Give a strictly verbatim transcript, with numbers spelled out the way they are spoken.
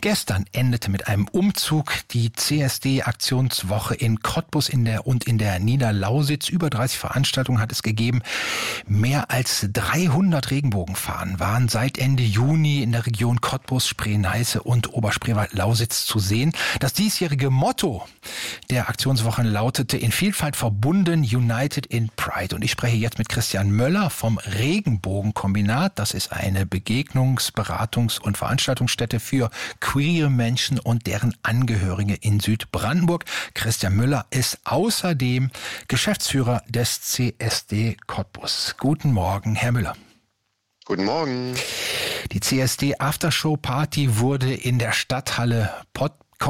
Gestern endete mit einem Umzug die C S D-Aktionswoche in Cottbus in der und in der Niederlausitz. Über dreißig Veranstaltungen hat es gegeben. Mehr als dreihundert Regenbogenfahnen waren seit Ende Juni in der Region Cottbus, Spree-Neiße und Oberspreewald-Lausitz zu sehen. Das diesjährige Motto der Aktionswoche lautete: in Vielfalt verbunden, United in Pride. Und ich spreche jetzt mit Christian Möller vom Regenbogenkombinat. Das ist eine Begegnungs-, Beratungs- und Veranstaltungsstätte für queere Menschen und deren Angehörige in Südbrandenburg. Christian Möller ist außerdem Geschäftsführer des C S D Cottbus. Guten Morgen, Herr Müller. Guten Morgen. Die C S D Aftershow Party wurde in der Stadthalle Pott